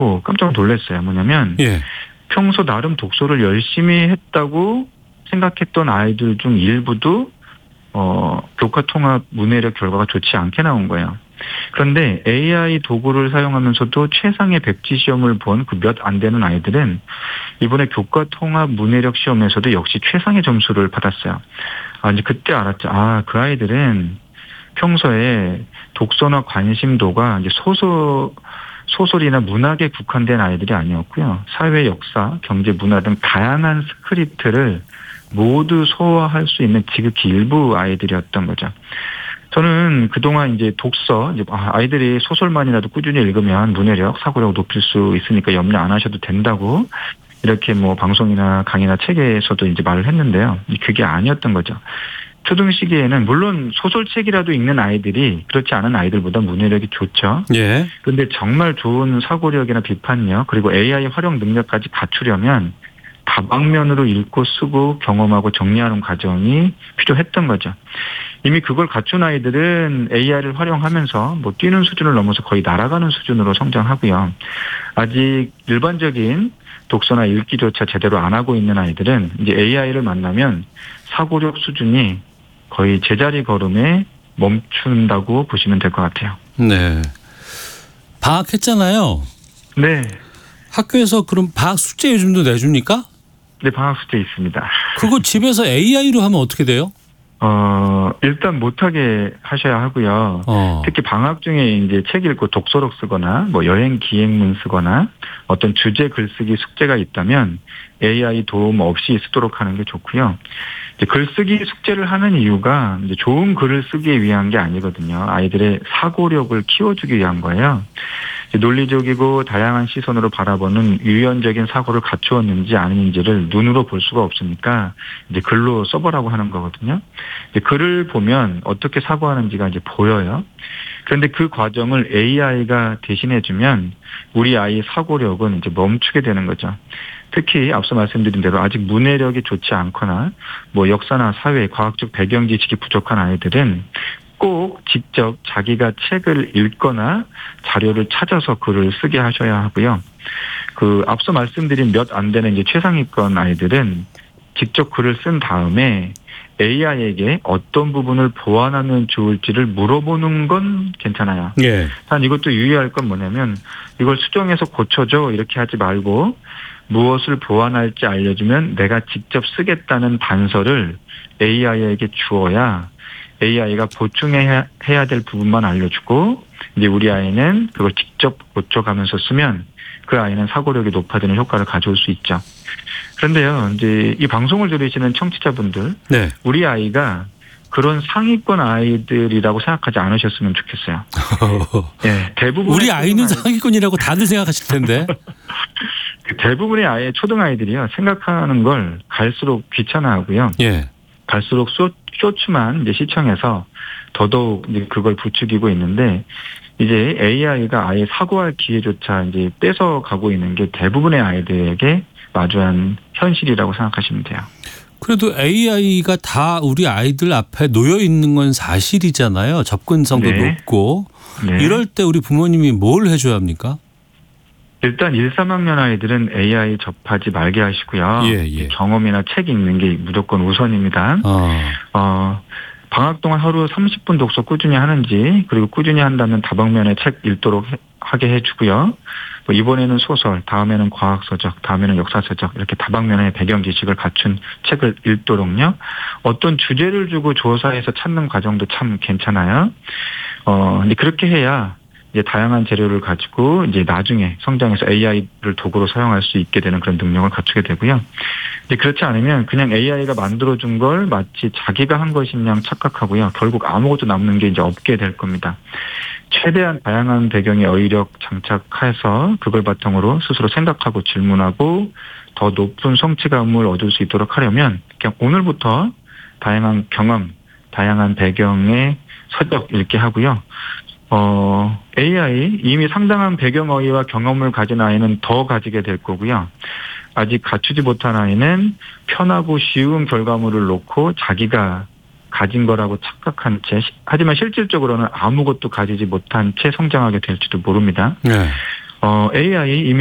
깜짝 놀랐어요. 뭐냐면 예. 평소 나름 독서를 열심히 했다고 생각했던 아이들 중 일부도 교과 통합 문해력 결과가 좋지 않게 나온 거예요. 그런데 AI 도구를 사용하면서도 최상의 백지 시험을 본 그 몇 안 되는 아이들은 이번에 교과 통합 문해력 시험에서도 역시 최상의 점수를 받았어요. 이제 그때 알았죠. 그 아이들은 평소에 독서나 관심도가 이제 소설이나 문학에 국한된 아이들이 아니었고요. 사회, 역사, 경제, 문화 등 다양한 스크립트를 모두 소화할 수 있는 지극히 일부 아이들이었던 거죠. 저는 그동안 이제 독서, 아이들이 소설만이라도 꾸준히 읽으면 문해력, 사고력 높일 수 있으니까 염려 안 하셔도 된다고 이렇게 뭐 방송이나 강의나 책에서도 이제 말을 했는데요. 그게 아니었던 거죠. 초등 시기에는 물론 소설책이라도 읽는 아이들이 그렇지 않은 아이들보다 문해력이 좋죠. 예. 그런데 정말 좋은 사고력이나 비판력 그리고 AI 활용 능력까지 갖추려면 다방면으로 읽고 쓰고 경험하고 정리하는 과정이 필요했던 거죠. 이미 그걸 갖춘 아이들은 AI를 활용하면서 뭐 뛰는 수준을 넘어서 거의 날아가는 수준으로 성장하고요. 아직 일반적인 독서나 읽기조차 제대로 안 하고 있는 아이들은 이제 AI를 만나면 사고력 수준이 거의 제자리 걸음에 멈춘다고 보시면 될 것 같아요. 네. 방학했잖아요. 네. 학교에서 그럼 방학 숙제 요즘도 내줍니까? 네, 방학 숙제 있습니다. 그거 집에서 AI로 하면 어떻게 돼요? 일단 못하게 하셔야 하고요. 특히 방학 중에 이제 책 읽고 독서록 쓰거나 뭐 여행 기획문 쓰거나 어떤 주제 글쓰기 숙제가 있다면 AI 도움 없이 쓰도록 하는 게 좋고요. 이제 글쓰기 숙제를 하는 이유가 이제 좋은 글을 쓰기 위한 게 아니거든요. 아이들의 사고력을 키워주기 위한 거예요. 논리적이고 다양한 시선으로 바라보는 유연적인 사고를 갖추었는지 아닌지를 눈으로 볼 수가 없으니까 이제 글로 써보라고 하는 거거든요. 이제 글을 보면 어떻게 사고하는지가 이제 보여요. 그런데 그 과정을 AI가 대신해주면 우리 아이의 사고력은 이제 멈추게 되는 거죠. 특히 앞서 말씀드린 대로 아직 문해력이 좋지 않거나 뭐 역사나 사회, 과학적 배경 지식이 부족한 아이들은 꼭 직접 자기가 책을 읽거나 자료를 찾아서 글을 쓰게 하셔야 하고요. 앞서 말씀드린 몇 안 되는 이제 최상위권 아이들은 직접 글을 쓴 다음에 AI에게 어떤 부분을 보완하면 좋을지를 물어보는 건 괜찮아요. 예. 단 이것도 유의할 건 뭐냐면 이걸 수정해서 고쳐줘 이렇게 하지 말고 무엇을 보완할지 알려주면 내가 직접 쓰겠다는 단서를 AI에게 주어야 AI가 보충해야 될 부분만 알려주고 이제 우리 아이는 그걸 직접 고쳐가면서 쓰면 그 아이는 사고력이 높아지는 효과를 가져올 수 있죠. 그런데요, 이제 이 방송을 들으시는 청취자분들, 네. 우리 아이가 그런 상위권 아이들이라고 생각하지 않으셨으면 좋겠어요. 네, 대부분 우리 아이는 상위권이라고 다들 생각하실 텐데. 대부분의 아이, 초등 아이들이요 생각하는 걸 갈수록 귀찮아하고요. 예. 갈수록 쇼츠만 이제 시청해서 더더욱 이제 그걸 부추기고 있는데 이제 AI가 아예 사고할 기회조차 이제 뺏어가고 있는 게 대부분의 아이들에게 마주한 현실이라고 생각하시면 돼요. 그래도 AI가 다 우리 아이들 앞에 놓여 있는 건 사실이잖아요. 접근성도 네. 높고. 네. 이럴 때 우리 부모님이 뭘 해줘야 합니까? 일단 1, 3학년 아이들은 AI 접하지 말게 하시고요. 예. 경험이나 책 읽는 게 무조건 우선입니다. 방학 동안 하루 30분 독서 꾸준히 하는지 그리고 꾸준히 한다면 다방면의 책 읽도록 하게 해주고요. 이번에는 소설, 다음에는 과학서적, 다음에는 역사서적 이렇게 다방면의 배경 지식을 갖춘 책을 읽도록요. 어떤 주제를 주고 조사해서 찾는 과정도 참 괜찮아요. 근데 그렇게 해야 이제 다양한 재료를 가지고 이제 나중에 성장해서 AI를 도구로 사용할 수 있게 되는 그런 능력을 갖추게 되고요. 근데 그렇지 않으면 그냥 AI가 만들어준 걸 마치 자기가 한 것인 양 착각하고요. 결국 아무것도 남는 게 이제 없게 될 겁니다. 최대한 다양한 배경에 어휘력 장착해서 그걸 바탕으로 스스로 생각하고 질문하고 더 높은 성취감을 얻을 수 있도록 하려면 그냥 오늘부터 다양한 경험, 다양한 배경의 서적 읽게 하고요. AI 이미 상당한 배경 어휘와 경험을 가진 아이는 더 가지게 될 거고요. 아직 갖추지 못한 아이는 편하고 쉬운 결과물을 놓고 자기가 가진 거라고 착각한 채 하지만 실질적으로는 아무것도 가지지 못한 채 성장하게 될지도 모릅니다. 네. AI 이미